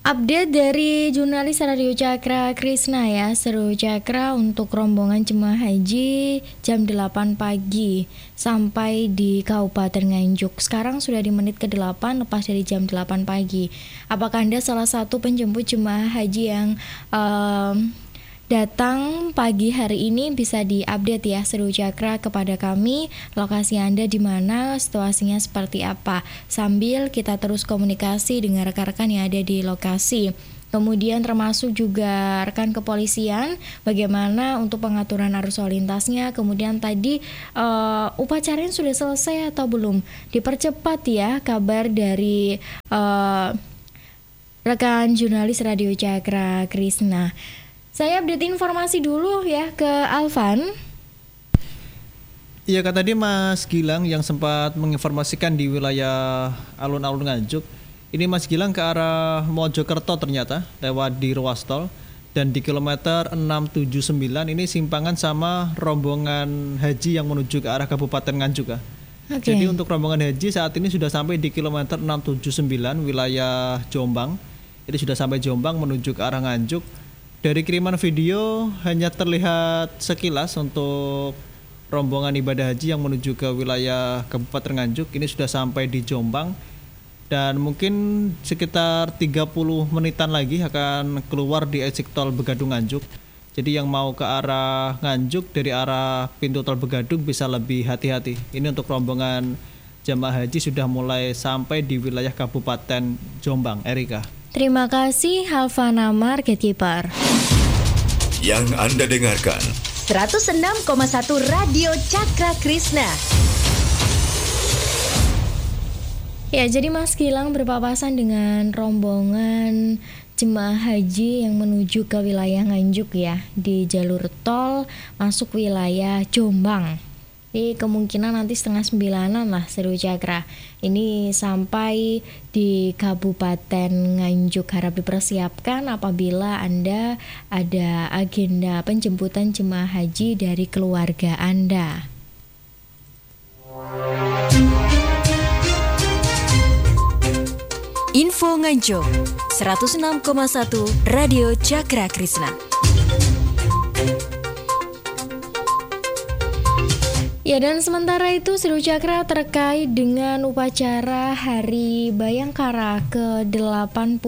Update dari jurnalis Radio Cakra Krisna ya. Seru Cakra untuk rombongan jemaah haji jam 8 pagi sampai di Kabupaten Nganjuk. Sekarang sudah di menit ke-8 lepas dari jam 8 pagi. Apakah Anda salah satu penjemput jemaah haji yang datang pagi hari ini? Bisa diupdate ya Seru Cakra kepada kami, lokasi Anda di mana, situasinya seperti apa, sambil kita terus komunikasi dengan rekan-rekan yang ada di lokasi. Kemudian termasuk juga rekan kepolisian, bagaimana untuk pengaturan arus lalu lintasnya. Kemudian tadi upacaranya sudah selesai atau belum? Dipercepat ya kabar dari rekan jurnalis Radio Cakra Krisna. Saya update informasi dulu ya ke Alvan. Iya, kata tadi Mas Gilang yang sempat menginformasikan di wilayah alun-alun Nganjuk. Ini Mas Gilang ke arah Mojokerto ternyata lewat di ruas tol, dan di kilometer 679 ini simpangan sama rombongan haji yang menuju ke arah Kabupaten Nganjuk. Okay. Jadi untuk rombongan haji saat ini sudah sampai di kilometer 679 wilayah Jombang. Ini sudah sampai Jombang menuju ke arah Nganjuk. Dari kiriman video hanya terlihat sekilas untuk rombongan ibadah haji yang menuju ke wilayah Kabupaten Nganjuk. Ini sudah sampai di Jombang dan mungkin sekitar 30 menitan lagi akan keluar di exit tol Begadung Nganjuk. Jadi yang mau ke arah Nganjuk dari arah pintu tol Begadung bisa lebih hati-hati. Ini untuk rombongan jamaah haji sudah mulai sampai di wilayah Kabupaten Jombang. Erika. Terima kasih Halvana Marketkeeper. Yang Anda dengarkan 106,1 Radio Cakra Krisna. Ya, jadi Mas Gilang berpapasan dengan rombongan jemaah haji yang menuju ke wilayah Nganjuk ya, di jalur tol masuk wilayah Jombang. Jadi kemungkinan nanti 8:30 lah Seru Cakra. Ini sampai di Kabupaten Nganjuk. Harap dipersiapkan apabila Anda ada agenda penjemputan jemaah haji dari keluarga Anda. Info Nganjuk 106,1 Radio Cakra Krisna. Ya, dan sementara itu Seru Cakra terkait dengan upacara Hari Bayangkara ke-80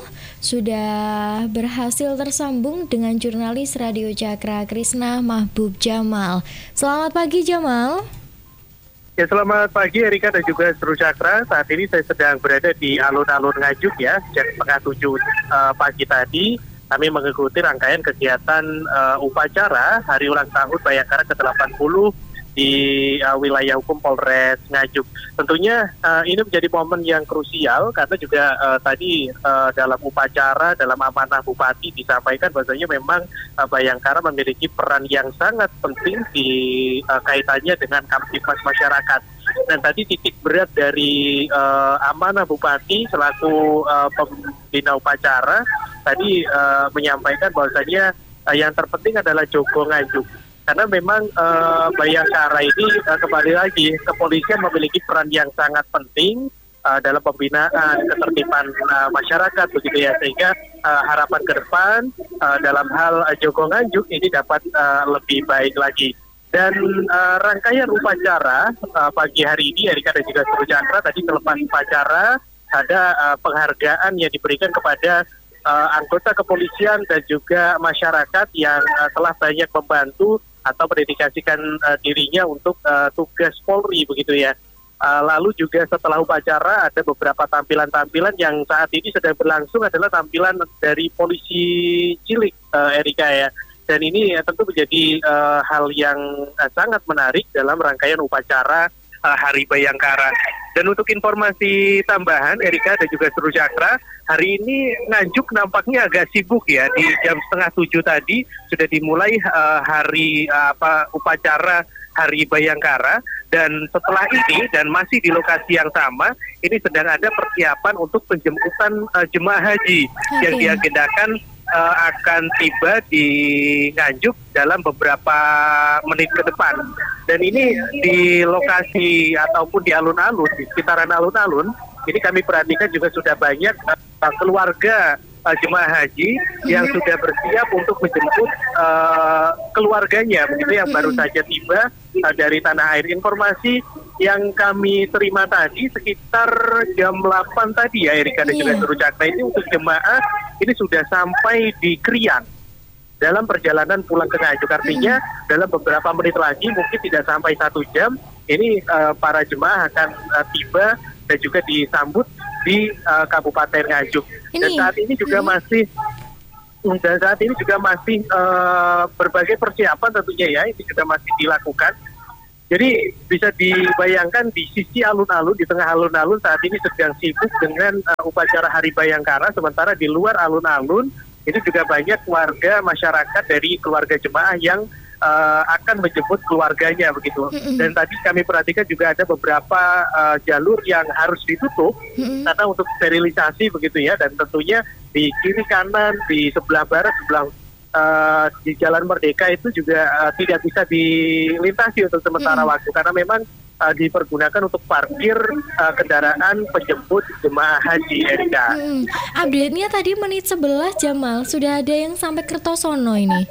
sudah berhasil tersambung dengan jurnalis Radio Cakra Krisna Mahbub Jamal. Selamat pagi Jamal. Ya, selamat pagi Erika dan juga Seru Cakra. Saat ini saya sedang berada di alun-alun Nganjuk ya. Sejak 6:30 pagi tadi kami mengikuti rangkaian kegiatan upacara Hari Ulang Tahun Bayangkara ke-80 di wilayah hukum Polres Nganjuk. Tentunya ini menjadi momen yang krusial karena juga tadi dalam upacara, dalam amanah Bupati disampaikan bahwasanya memang Bayangkara memiliki peran yang sangat penting di kaitannya dengan Kamtibmas masyarakat. Dan tadi titik berat dari amanah Bupati selaku pembina upacara tadi menyampaikan bahwasanya yang terpenting adalah Jogo Nganjuk. Karena memang Bayangkara ini kembali lagi kepolisian memiliki peran yang sangat penting dalam pembinaan ketertiban masyarakat begitu ya, sehingga harapan ke depan dalam hal Jogo Nganjuk ini dapat lebih baik lagi. Dan rangkaian upacara pagi hari ini Erika dan juga Seru Cakra, tadi selepas upacara ada penghargaan yang diberikan kepada anggota kepolisian dan juga masyarakat yang telah banyak membantu atau mendedikasikan dirinya untuk tugas Polri begitu ya. Lalu juga setelah upacara ada beberapa tampilan-tampilan yang saat ini sedang berlangsung adalah tampilan dari polisi cilik Erika ya. Dan ini tentu menjadi hal yang sangat menarik dalam rangkaian upacara Hari Bayangkara. Dan untuk informasi tambahan Erika dan juga Seru Cakra, hari ini Nganjuk nampaknya agak sibuk ya. Di jam 6:30 tadi sudah dimulai upacara Hari Bayangkara, dan setelah ini dan masih di lokasi yang sama ini sedang ada persiapan untuk penjemputan jemaah haji yang diagendakan akan tiba di Nganjuk dalam beberapa menit ke depan. Dan ini di lokasi ataupun di alun-alun, di sekitaran alun-alun, ini kami perhatikan juga sudah banyak keluarga jemaah haji yang sudah bersiap untuk menjemput keluarganya, begitu yang baru saja tiba dari tanah air. Informasi yang kami terima tadi sekitar jam 8 tadi ya Erika dan juga seluruh Cakra, ini untuk jemaah ini sudah sampai di Krian dalam perjalanan pulang ke Nganjuk. Artinya dalam beberapa menit lagi, mungkin tidak sampai 1 jam, ini para jemaah akan tiba dan juga disambut di Kabupaten Nganjuk. Dan saat ini juga masih berbagai persiapan tentunya ya, ini juga masih dilakukan. Jadi bisa dibayangkan di sisi alun-alun, di tengah alun-alun saat ini sedang sibuk dengan upacara Hari Bayangkara, sementara di luar alun-alun itu juga banyak warga masyarakat dari keluarga jemaah yang akan menjemput keluarganya begitu. Dan tadi kami perhatikan juga ada beberapa jalur yang harus ditutup karena untuk sterilisasi begitu ya, dan tentunya di kiri kanan, di sebelah barat, sebelah di Jalan Merdeka itu juga tidak bisa dilintasi untuk sementara waktu karena memang dipergunakan untuk parkir kendaraan penjemput jemaah haji, Erika. Update-nya tadi menit 11 Jamal, sudah ada yang sampai Kertosono ini.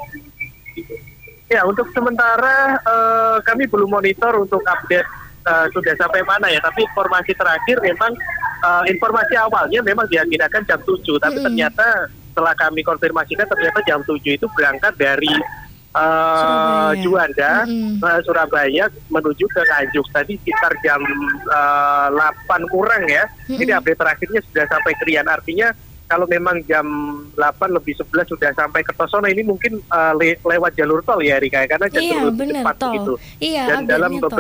Ya, untuk sementara kami belum monitor untuk update sudah sampai mana ya, tapi informasi terakhir memang informasi awalnya memang diaginakan jam 7, tapi ternyata setelah kami konfirmasikan ternyata jam 7 itu berangkat dari Juanda, Surabaya menuju ke Nganjuk tadi sekitar jam 8 kurang ya. Jadi update terakhirnya sudah sampai Krian, artinya kalau memang jam 8 lebih 11 sudah sampai Kertosono, ini mungkin lewat jalur tol ya Rika, karena jalur cepat begitu. Dan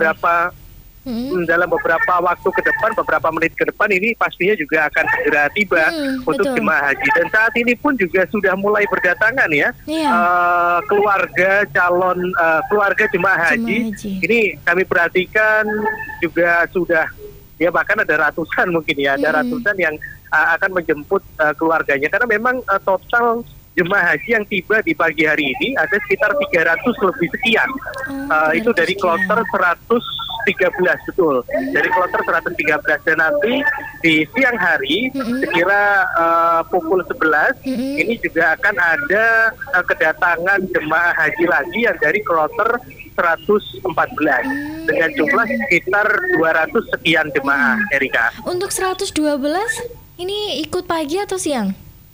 dalam beberapa waktu ke depan, beberapa menit ke depan ini pastinya juga akan segera tiba untuk jemaah haji. Dan saat ini pun juga sudah mulai berdatangan ya keluarga calon keluarga jemaah haji. Ini kami perhatikan juga sudah ya, bahkan ada ratusan mungkin ya, ada ratusan yang akan menjemput keluarganya, karena memang total jemaah haji yang tiba di pagi hari ini ada sekitar 300 lebih sekian. Itu dari kloter 113, betul. Dari kloter 113, dan nanti di siang hari sekira pukul 11 ini juga akan ada kedatangan jemaah haji lagi yang dari kloter 114 dengan jumlah sekitar 200 sekian jemaah, Erika. Untuk 112 ini ikut pagi atau siang?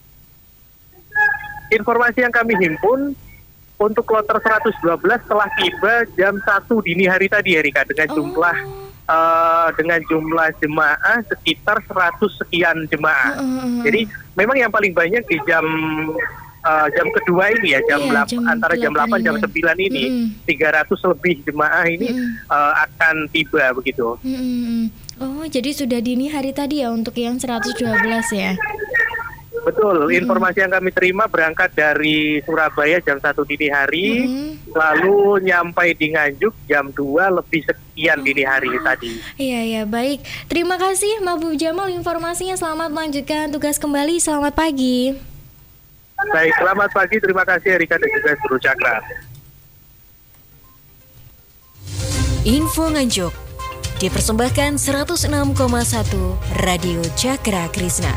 Informasi yang kami himpun untuk kloter 112 telah tiba jam 1 dini hari tadi, Erika, dengan jumlah jemaah sekitar 100 sekian jemaah. Jadi memang yang paling banyak di jam kedua ini ya, antara jam 8 jam 9 ini 300 lebih jemaah ini akan tiba begitu. Oh, jadi sudah dini hari tadi ya untuk yang 112 ya. Betul, informasi yang kami terima berangkat dari Surabaya jam 1 dini hari, lalu nyampai di Nganjuk jam 2 lebih sekian dini hari tadi. Iya, baik. Terima kasih Mahbub Jamal informasinya. Selamat melanjutkan tugas kembali. Selamat pagi. Baik, selamat pagi. Terima kasih Erika dan juga seluruh Cakra. Info Nganjuk dipersembahkan 106,1 Radio Cakra Krisna.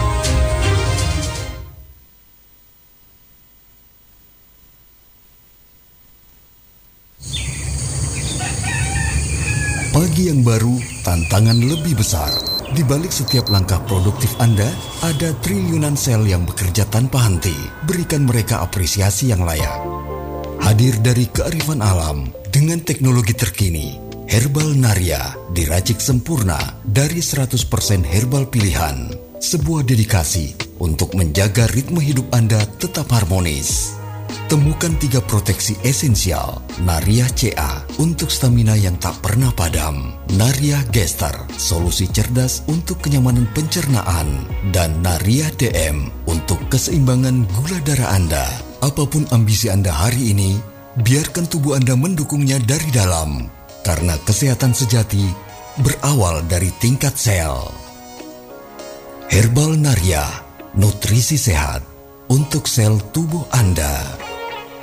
Pagi yang baru, tantangan lebih besar. Di balik setiap langkah produktif Anda, ada triliunan sel yang bekerja tanpa henti. Berikan mereka apresiasi yang layak. Hadir dari kearifan alam dengan teknologi terkini, Herbal Naria diracik sempurna dari 100% herbal pilihan. Sebuah dedikasi untuk menjaga ritme hidup Anda tetap harmonis. Temukan 3 proteksi esensial Naria CA untuk stamina yang tak pernah padam, Naria Gester, solusi cerdas untuk kenyamanan pencernaan, dan Naria DM untuk keseimbangan gula darah Anda. Apapun ambisi Anda hari ini, biarkan tubuh Anda mendukungnya dari dalam, karena kesehatan sejati berawal dari tingkat sel. Herbal Naria, nutrisi sehat untuk sel tubuh Anda.